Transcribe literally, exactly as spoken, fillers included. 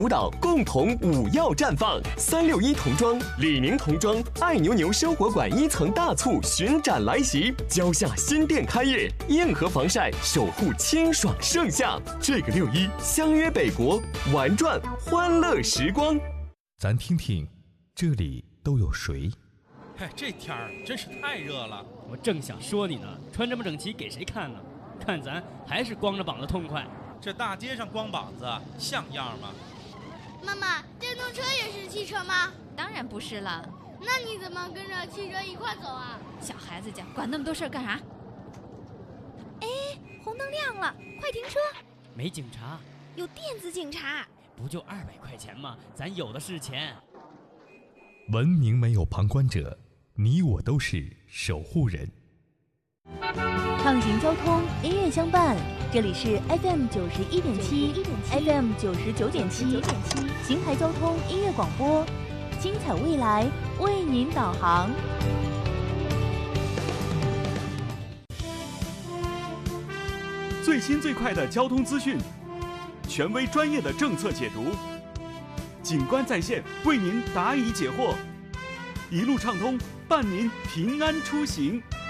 舞蹈共同舞耀绽放，三六一童装、李宁童装、爱牛牛生活馆一层大促巡展来袭，蕉下新店开业，硬核防晒守护清爽盛夏。这个六一相约北国，玩转欢乐时光。 咱听听，这里都有谁？ 嗨，这天儿真是太热了。 我正想说你呢，穿这么整齐给谁看呢？看咱还是光着膀子痛快。 这大街上光膀子像样吗？ 妈妈，电动车也是汽车吗？ 当然不是了。 那你怎么跟着汽车一块走啊？ 小孩子家管那么多事儿干啥？哎，红灯亮了，快停车！ 没警察， 有电子警察。 不就二百块钱吗？咱有的是钱。 文明没有旁观者，你我都是守护人。 畅行交通，音乐相伴。这里是 F M 九十一点七 ，F M 九十九点七，邢台交通音乐广播，精彩未来为您导航。 最新最快的交通资讯，权威专业的政策解读，警官在线为您答疑解惑，一路畅通，伴您平安出行。